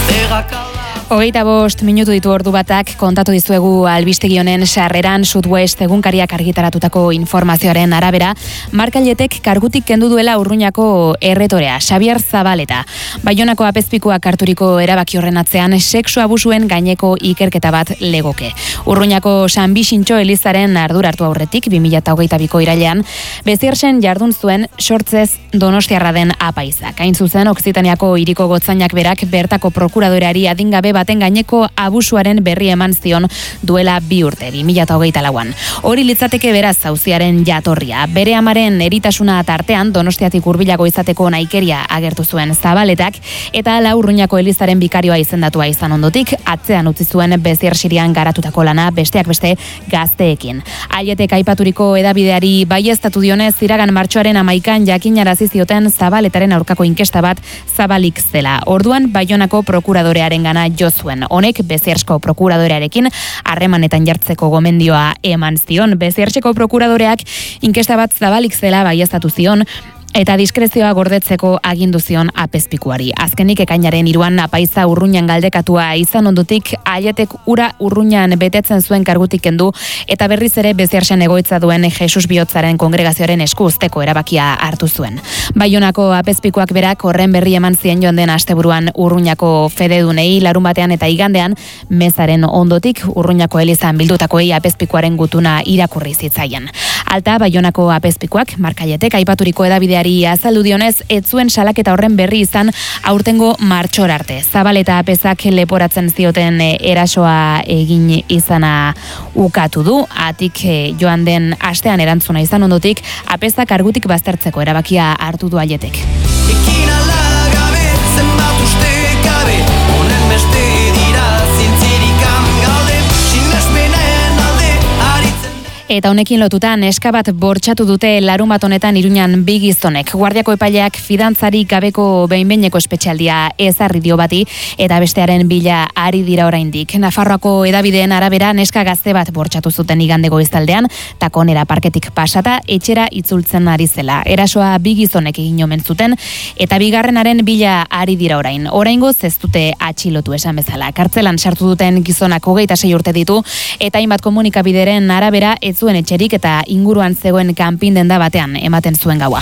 25 minutu ditu ordu batak, kontatu dizuegu albistegi honen sarreran Southwest egunkariak argitaratutako informazioaren arabera, Markailetek kargutik kendu duela Urruñako erretorea, Xabier Zabaleta. Baionako apezpikuak harturiko erabaki horren atzean sexu abusuen gaineko ikerketa bat legoke. Urruñako San Bixintxo elizaren ardura hartu aurretik 2022ko irailean, Beziersen jardun zuen sortzez donostiarra den apaizak. Hain zuzen, Okzitaniako hiriko gotzainak berak bertako prokuradoreari adingabe baten gaineko abusuaren berri eman zion duela 2 urte, 2024an. Hori litzateke beraz auziaren jatorria. Bere amaren eritasuna tartean Donostiatik hurbilago izateko naikeria agertu zuen Zabaletak, eta hala Urruñako elizaren bikarioa izendatua izan ondotik, atzean utzi zuen Beziersirian garatutako lana besteak beste gazteekin. Aietek aipaturiko edabideari baieztatu dionez, iragan martxoaren 11an jakinarazi zioten Zabaletaren aurkako inkesta bat zabalik zela. Orduan Baionako prokuradorearengana jo zuen. Honek Beziersko prokuradorearekin harremanetan jartzeko gomendioa eman zion. Beziersko prokuradoreak inkesta bat zabalik zela baieztatu zion, eta diskrezioa gordetzeko agindu zion apezpikuari. Azkenik ekainaren 3an apaiza Urruñan galdekatua izan ondotik, Aietek ura Urruñan betetzen zuen kargutik kendu, eta berriz ere Beziersen egoitza duen Jesus Bihotzaren kongregazioaren esku uzteko erabakia hartu zuen. Baionako apezpikuak berak horren berri eman zien joan den asteburuan Urruñako fededunei, larunbatean eta igandean mezaren ondotik Urruñako elizan bildutakoei apezpikuaren gutuna irakurri zitzaien. Alta Baionako apezpikuak Markailetek aipaturiko edabideari azaldu dionez, ez zuen salaketa horren berri izan aurtengo martxor arte. Zabaleta apezak leporatzen zioten erasoa egin izana ukatu du, atik joan den astean erantzuna izan ondotik, apezak argutik baztertzeko erabakia hartu du Aietek. Eta honekin lotuta neska bat bortxatu dute larunbat honetan Iruñan 2 gizonek. Guardiako epaileak fidantzarik gabeko behin-behineko espetxaldia ezarri dio bati, eta bestearen bila ari dira oraindik. Nafarroako edabideen arabera neska gazte bat bortxatu zuten igande goizaldean, takonera parketik pasata etxera itzultzen ari zela. Erasoa 2 gizonek egin omen zuten, eta bigarrenaren bila ari dira orain. Oraingoz ez dute atxilotu esan bezala. Kartzelan sartu duten gizonak 26 urte ditu, eta hainbat komunikabideren arabera ez zuen etxerik eta inguruan zegoen kanpin denda batean ematen zuen gaua.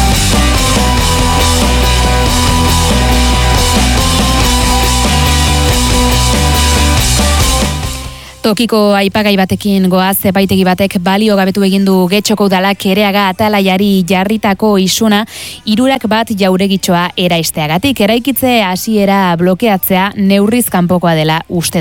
Tokiko aipagai batekin goaz, epaitegi batek balio gabetu egin du Getxoko udalak Ereaga atalaiari jarritako isuna 3 bat jauregitxoa eraisteagatik. Eraikitze hasiera blokeatzea neurriz kanpokoa dela uste